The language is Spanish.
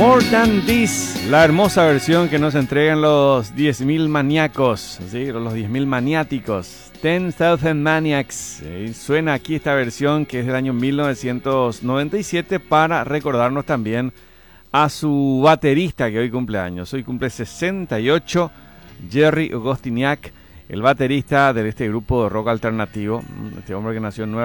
More Than This, la hermosa versión que nos entregan los 10.000 maníacos, ¿sí? Los 10.000 maniáticos, 10,000 Maniacs. Suena aquí esta versión que es del año 1997 para recordarnos también a su baterista que hoy cumple años. Hoy cumple 68, Jerry Gostiniak, el baterista de este grupo de rock alternativo, este hombre que nació en